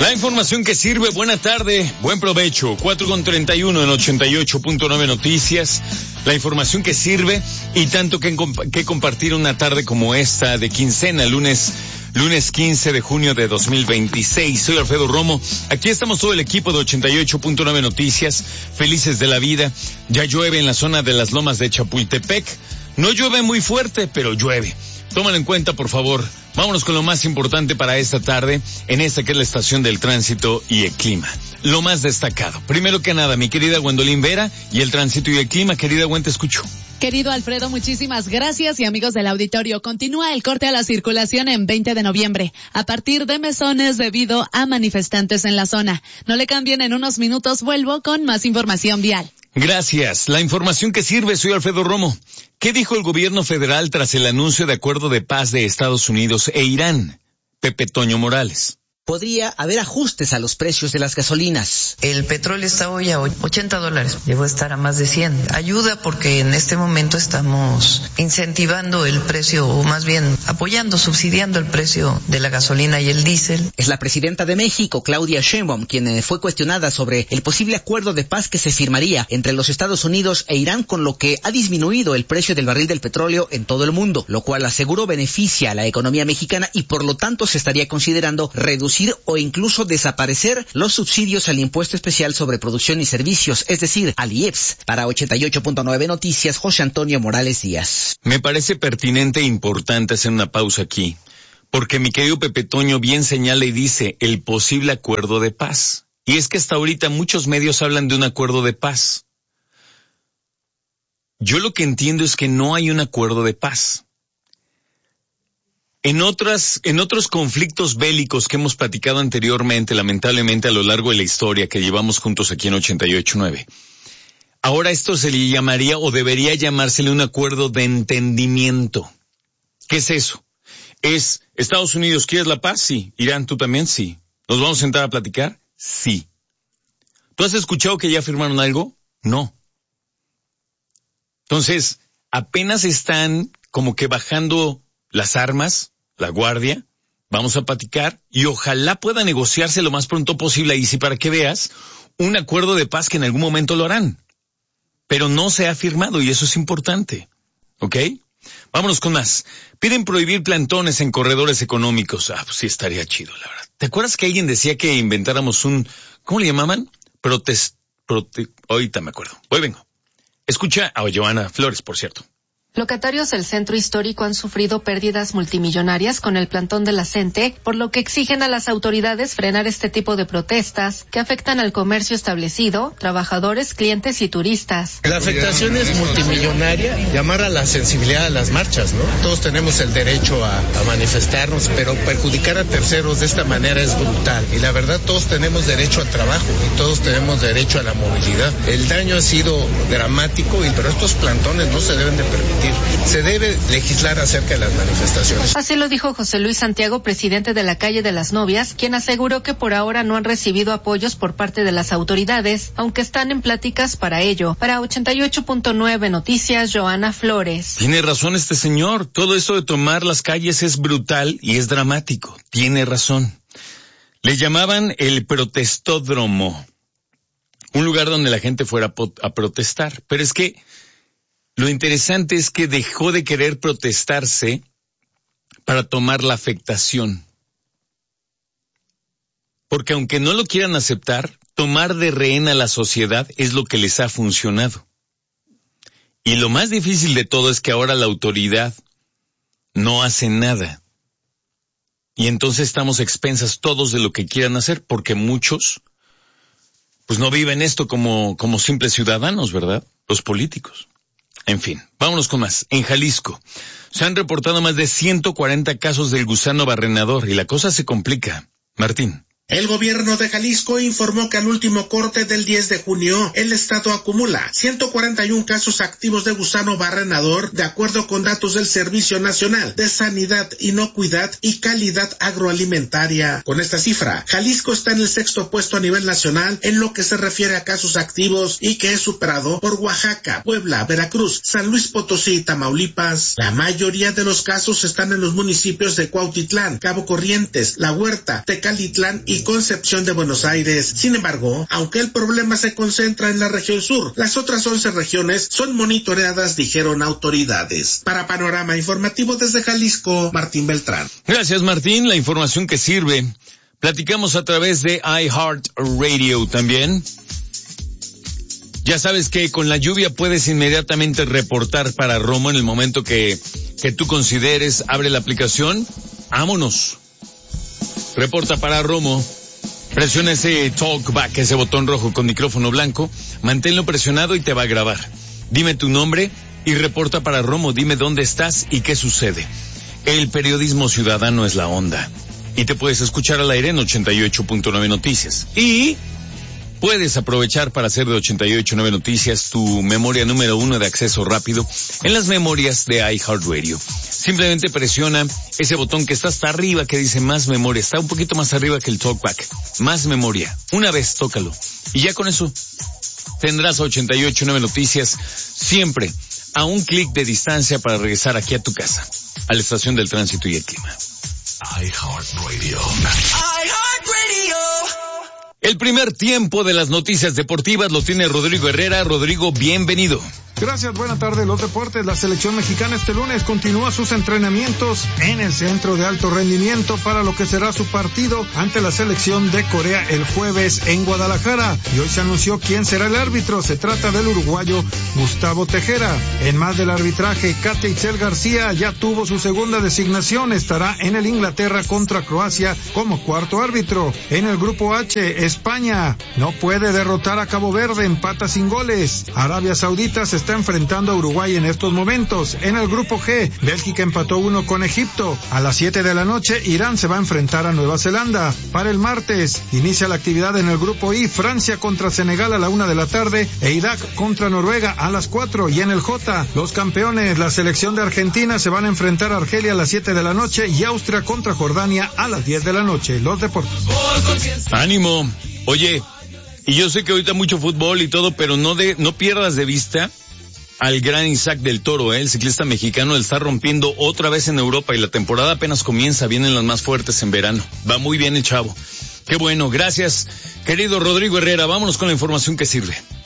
La información que sirve, buena tarde, buen provecho, 4:31 en 88.9 Noticias. La información que sirve y tanto que compartir una tarde como esta de quincena, lunes 15 de junio de 2026. Soy Alfredo Romo. Aquí estamos todo el equipo de 88.9 Noticias, felices de la vida. Ya llueve en la zona de las Lomas de Chapultepec. No llueve muy fuerte, pero llueve. Tómalo en cuenta, por favor. Vámonos con lo más importante para esta tarde, en esta que es la estación del tránsito y el clima. Lo más destacado. Primero que nada, mi querida Gwendolyn Vera, y el tránsito y el clima. Querida Gwen, te escucho. Querido Alfredo, muchísimas gracias, y amigos del auditorio, continúa el corte a la circulación en 20 de noviembre, a partir de Mesones debido a manifestantes en la zona. No le cambien, en unos minutos vuelvo con más información vial. Gracias. La información que sirve, soy Alfredo Romo. ¿Qué dijo el gobierno federal tras el anuncio de acuerdo de paz de Estados Unidos e Irán? Pepe Toño Morales. Podría haber ajustes a los precios de las gasolinas. El petróleo está hoy a $80, llegó a estar a más de 100. Ayuda porque en este momento estamos incentivando el precio, o más bien apoyando, subsidiando el precio de la gasolina y el diésel. Es la presidenta de México, Claudia Sheinbaum, quien fue cuestionada sobre el posible acuerdo de paz que se firmaría entre los Estados Unidos e Irán, con lo que ha disminuido el precio del barril del petróleo en todo el mundo, lo cual aseguró beneficia a la economía mexicana y por lo tanto se estaría considerando reducir o incluso desaparecer los subsidios al impuesto especial sobre producción y servicios, es decir, al IEPS. Para 88.9 Noticias, José Antonio Morales Díaz. Me parece pertinente e importante hacer una pausa aquí, porque mi querido Pepe Toño bien señala y dice el posible acuerdo de paz. Y es que hasta ahorita muchos medios hablan de un acuerdo de paz. Yo lo que entiendo es que no hay un acuerdo de paz. En otros conflictos bélicos que hemos platicado anteriormente, lamentablemente a lo largo de la historia que llevamos juntos aquí en 88.9, ahora esto se le llamaría o debería llamársele un acuerdo de entendimiento. ¿Qué es eso? Es, Estados Unidos, ¿quieres la paz? Sí. Irán, ¿tú también? Sí. ¿Nos vamos a sentar a platicar? Sí. ¿Tú has escuchado que ya firmaron algo? No. Entonces, apenas están como que bajando las armas, la guardia, vamos a platicar y ojalá pueda negociarse lo más pronto posible, y si para que veas, un acuerdo de paz que en algún momento lo harán. Pero no se ha firmado y eso es importante. ¿Ok? Vámonos con más. Piden prohibir plantones en corredores económicos. Pues sí estaría chido, la verdad. ¿Te acuerdas que alguien decía que inventáramos un, ¿cómo le llamaban? Ahorita me acuerdo. Hoy vengo. Escucha a Joana Flores, por cierto. Locatarios del centro histórico han sufrido pérdidas multimillonarias con el plantón de la CENTE, por lo que exigen a las autoridades frenar este tipo de protestas que afectan al comercio establecido, trabajadores, clientes y turistas. La afectación es multimillonaria, llamar a la sensibilidad a las marchas, ¿no? Todos tenemos el derecho a manifestarnos, pero perjudicar a terceros de esta manera es brutal. Y la verdad, todos tenemos derecho al trabajo y todos tenemos derecho a la movilidad. El daño ha sido dramático, pero estos plantones no se deben de permitir. Se debe legislar acerca de las manifestaciones. Así lo dijo José Luis Santiago, presidente de la Calle de las Novias, quien aseguró que por ahora no han recibido apoyos por parte de las autoridades, aunque están en pláticas para ello. Para 88.9 Noticias, Joana Flores. Tiene razón este señor. Todo esto de tomar las calles es brutal y es dramático. Tiene razón. Le llamaban el protestódromo, un lugar donde la gente fuera a protestar. Pero es que lo interesante es que dejó de querer protestarse para tomar la afectación. Porque aunque no lo quieran aceptar, tomar de rehén a la sociedad es lo que les ha funcionado. Y lo más difícil de todo es que ahora la autoridad no hace nada. Y entonces estamos expensas todos de lo que quieran hacer, porque muchos pues no viven esto como simples ciudadanos, ¿verdad? Los políticos. En fin, vámonos con más. En Jalisco se han reportado más de 140 casos del gusano barrenador y la cosa se complica. Martín. El gobierno de Jalisco informó que al último corte del 10 de junio, el estado acumula 141 casos activos de gusano barrenador, de acuerdo con datos del Servicio Nacional de Sanidad, Inocuidad y Calidad Agroalimentaria. Con esta cifra, Jalisco está en el 6º puesto a nivel nacional en lo que se refiere a casos activos y que es superado por Oaxaca, Puebla, Veracruz, San Luis Potosí y Tamaulipas. La mayoría de los casos están en los municipios de Cuautitlán, Cabo Corrientes, La Huerta, Tecalitlán y y Concepción de Buenos Aires. Sin embargo, aunque el problema se concentra en la región sur, las otras 11 regiones son monitoreadas, dijeron autoridades. Para Panorama Informativo desde Jalisco, Martín Beltrán. Gracias, Martín. La información que sirve. Platicamos a través de iHeartRadio también. Ya sabes que con la lluvia puedes inmediatamente reportar para Romo en el momento que tú consideres. Abre la aplicación. Vámonos. Reporta para Romo. Presiona ese talkback, ese botón rojo con micrófono blanco. Manténlo presionado y te va a grabar. Dime tu nombre y reporta para Romo. Dime dónde estás y qué sucede. El periodismo ciudadano es la onda. Y te puedes escuchar al aire en 88.9 Noticias. Y puedes aprovechar para hacer de 88.9 Noticias tu memoria número 1 de acceso rápido en las memorias de iHeartRadio. Simplemente presiona ese botón que está hasta arriba que dice más memoria. Está un poquito más arriba que el talkback. Más memoria. Una vez, tócalo. Y ya con eso tendrás 88.9 Noticias siempre a un clic de distancia para regresar aquí a tu casa, a la estación del tránsito y el clima. iHeartRadio. El primer tiempo de las noticias deportivas lo tiene Rodrigo Herrera. Rodrigo, bienvenido. Gracias, buena tarde. Los deportes. La selección mexicana este lunes continúa sus entrenamientos en el centro de alto rendimiento para lo que será su partido ante la selección de Corea el jueves en Guadalajara. Y hoy se anunció quién será el árbitro. Se trata del uruguayo Gustavo Tejera. En más del arbitraje, Katia Itzel García ya tuvo su segunda designación. Estará en el Inglaterra contra Croacia como cuarto árbitro. En el grupo H, España no puede derrotar a Cabo Verde, empata sin goles. Arabia Saudita se está enfrentando a Uruguay en estos momentos. En el grupo G, Bélgica empató 1 con Egipto. A las 7 de la noche, Irán se va a enfrentar a Nueva Zelanda. Para el martes, inicia la actividad en el grupo I, Francia contra Senegal a la 1 de la tarde e Irak contra Noruega a las 4. Y en el J, los campeones, la selección de Argentina se van a enfrentar a Argelia a las 7 de la noche y Austria contra Jordania a las 10 de la noche. Los deportes. Ánimo. Oye, y yo sé que ahorita mucho fútbol y todo, pero no pierdas de vista al gran Isaac del Toro, el ciclista mexicano. Él está rompiendo otra vez en Europa y la temporada apenas comienza, vienen las más fuertes en verano. Va muy bien el chavo. Qué bueno, gracias, querido Rodrigo Herrera. Vámonos con la información que sirve.